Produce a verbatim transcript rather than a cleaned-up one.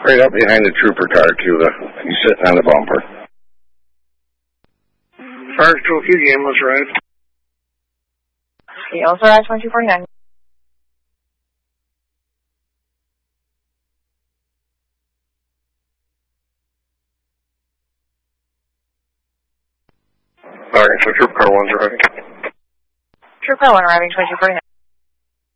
right up behind the trooper car, too. The, he's sitting on the bumper. Fire Tokyo Game was right. The authorized twenty-two forty-nine. Alright, so Troop Car one's arriving. Troop Car one arriving twenty-two forty-nine.